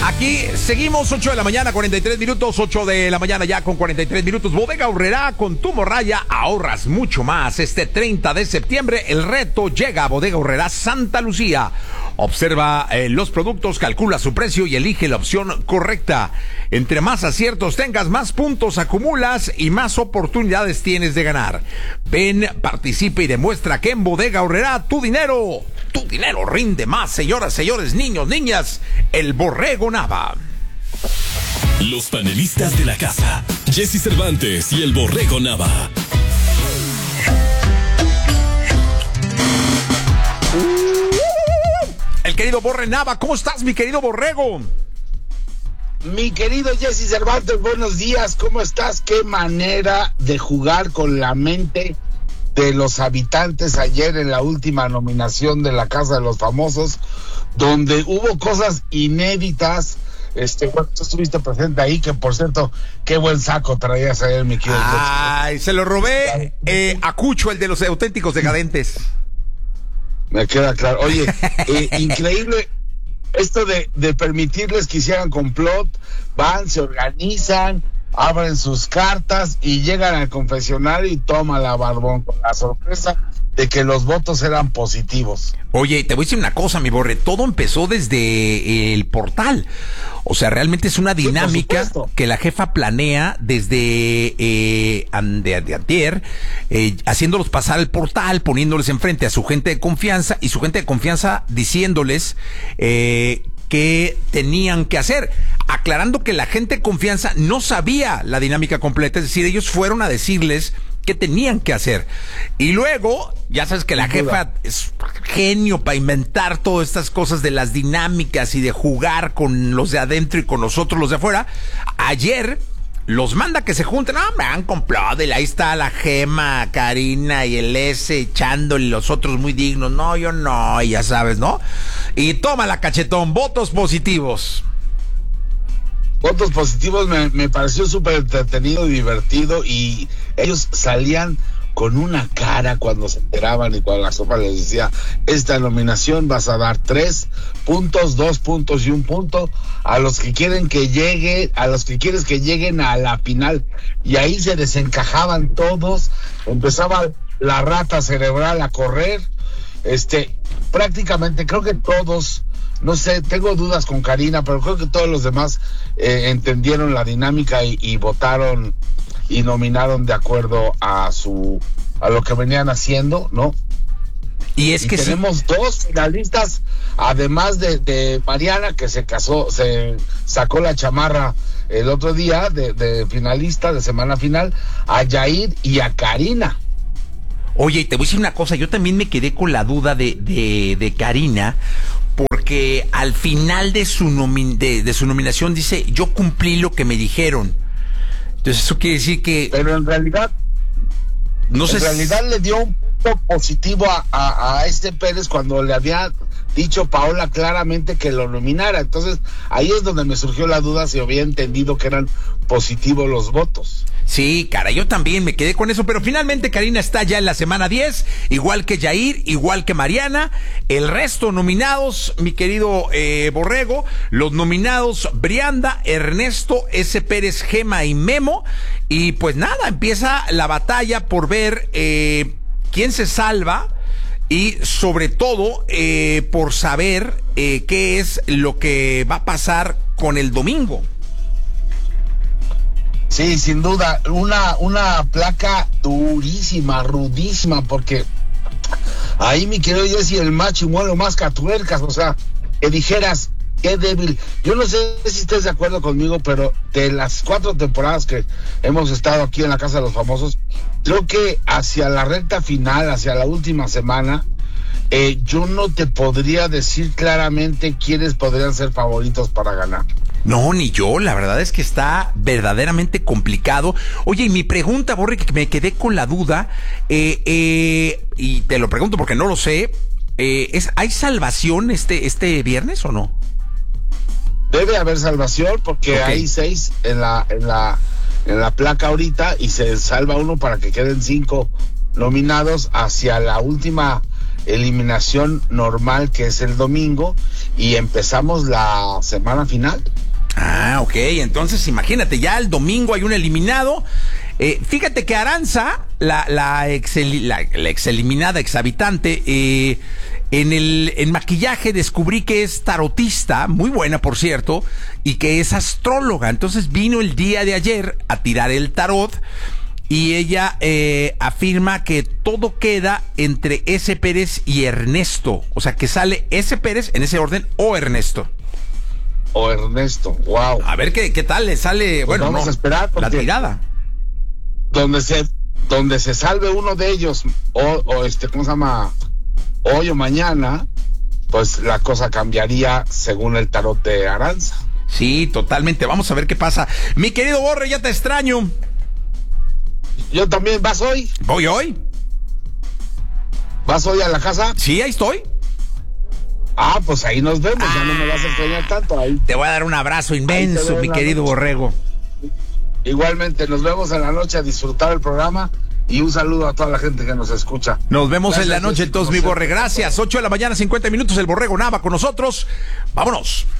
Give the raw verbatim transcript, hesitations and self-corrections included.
Aquí seguimos, ocho de la mañana, cuarenta y tres minutos, ocho de la mañana ya con cuarenta y tres minutos. Bodega Aurrerá, con tu morralla ahorras mucho más. Este treinta de septiembre el reto llega a Bodega Aurrerá Santa Lucía. Observa eh, los productos, calcula su precio y elige la opción correcta. Entre más aciertos tengas, más puntos acumulas y más oportunidades tienes de ganar. Ven, participa y demuestra que en Bodega Aurrerá tu dinero, tu dinero rinde más. Señoras, señores, niños, niñas, el Borrego Nava. Los panelistas de la casa, Jesse Cervantes y el Borrego Nava. El querido Borre Nava, ¿cómo estás, mi querido Borrego? Mi querido Jesse Cervantes, buenos días, ¿cómo estás? Qué manera de jugar con la mente de los habitantes ayer en la última nominación de la Casa de los Famosos, donde hubo cosas inéditas. Este, bueno, tú estuviste presente ahí, que por cierto, qué buen saco traías ayer, mi querido Jesse. Ay, se lo robé eh, a Cucho, el de los auténticos decadentes. Me queda claro. Oye, eh, increíble esto de, de permitirles que hicieran complot. Van, se organizan, abren sus cartas y llegan al confesionario y toma la barbón, con la sorpresa de que los votos eran positivos. Oye, te voy a decir una cosa, mi Borre, todo empezó desde el portal. O sea, realmente es una dinámica sí, que la jefa planea desde eh, de, de antier, eh, haciéndolos pasar al portal, poniéndoles enfrente a su gente de confianza y su gente de confianza diciéndoles eh, qué tenían que hacer, aclarando que la gente de confianza no sabía la dinámica completa, es decir, ellos fueron a decirles qué tenían que hacer. Y luego, ya sabes que la jefa es genio para inventar todas estas cosas de las dinámicas y de jugar con los de adentro y con nosotros los de afuera. Ayer los manda que se junten. Ah, me han comprado. Y ahí está la Gema, Karina y el S echándole, los otros muy dignos. No, yo no, y ya sabes, ¿no? Y toma la cachetón, votos positivos. Votos positivos, me, me pareció súper entretenido y divertido, y ellos salían con una cara cuando se enteraban y cuando la sopa les decía, esta nominación vas a dar tres puntos, dos puntos y un punto a los que quieren que llegue, a los que quieres que lleguen a la final, y ahí se desencajaban todos, empezaba la rata cerebral a correr, este, prácticamente creo que todos, no sé, tengo dudas con Karina, pero creo que todos los demás eh, entendieron la dinámica y, y votaron y nominaron de acuerdo a su a lo que venían haciendo, ¿no? Y es y que tenemos sí. dos finalistas, además de, de Mariana, que se casó, se sacó la chamarra el otro día de, de finalista de semana final, a Yair y a Karina. Oye, y te voy a decir una cosa, yo también me quedé con la duda de, de, de Karina, porque al final de su, nomi- de, de su nominación dice, yo cumplí lo que me dijeron. Entonces eso quiere decir que... Pero en realidad, no en sé realidad si... le dio un punto positivo a, a, a este Pérez cuando le había dicho Paola claramente que lo nominara. Entonces ahí es donde me surgió la duda si había entendido que eran positivos los votos. Sí, cara, yo también me quedé con eso, pero finalmente Karina está ya en la semana diez, igual que Yair, igual que Mariana. El resto nominados, mi querido eh, Borrego, los nominados Brianda, Ernesto, S. Pérez, Gema y Memo. Y pues nada, empieza la batalla por ver eh, quién se salva y sobre todo eh, por saber eh, qué es lo que va a pasar con el domingo. Sí, sin duda, una, una placa durísima, rudísima, porque ahí mi querido Jesse, el macho muelo más catuercas, o sea, que dijeras, qué débil. Yo no sé si estés de acuerdo conmigo, pero de las cuatro temporadas que hemos estado aquí en la Casa de los Famosos, creo que hacia la recta final, hacia la última semana, eh, yo no te podría decir claramente quiénes podrían ser favoritos para ganar. No, ni yo, la verdad es que está verdaderamente complicado. Oye, y mi pregunta, Borre, que me quedé con la duda, eh, eh, y te lo pregunto porque no lo sé, eh, es, ¿hay salvación este, este viernes o no? Debe haber salvación porque Okay. hay seis en la, en la, en la placa ahorita y se salva uno para que queden cinco nominados hacia la última eliminación normal, que es el domingo, y empezamos la semana final. Ah, ok, entonces imagínate, ya el domingo hay un eliminado. Eh, fíjate que Aranza, la, la, ex, la, la ex eliminada, ex habitante, eh, en el en maquillaje descubrí que es tarotista, muy buena por cierto, y que es astróloga. Entonces vino el día de ayer a tirar el tarot y ella eh, afirma que todo queda entre S. Pérez y Ernesto. O sea, que sale S. Pérez en ese orden o Ernesto. O Ernesto, wow. A ver qué, qué tal le sale, pues bueno, vamos no, a esperar la tirada. Donde se, donde se salve uno de ellos, o, o este, ¿cómo se llama? Hoy o mañana, pues la cosa cambiaría según el tarot de Aranza. Sí, totalmente. Vamos a ver qué pasa. Mi querido Borre, ya te extraño. Yo también, ¿vas hoy? ¿Voy hoy? ¿Vas hoy a la casa? Sí, ahí estoy. Ah, pues ahí nos vemos, ah, ya no me vas a extrañar tanto ahí. Te voy a dar un abrazo inmenso, mi querido noche. Borrego. Igualmente, nos vemos en la noche a disfrutar el programa y un saludo a toda la gente que nos escucha. Nos vemos Gracias, en la noche entonces, mi Borre. Gracias, ocho de la mañana, cincuenta minutos, el Borrego Nava con nosotros. Vámonos.